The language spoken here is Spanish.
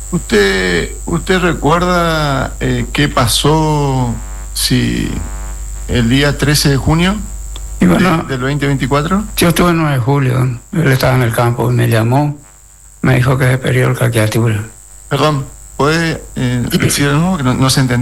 ¿Usted recuerda qué pasó si el día 13 de junio Y bueno, del 2024? yo estuve el 9 de julio, él estaba en el campo y me llamó, me dijo que se perdió el caqueatura. Perdón, ¿puede decir de nuevo que no se entendió?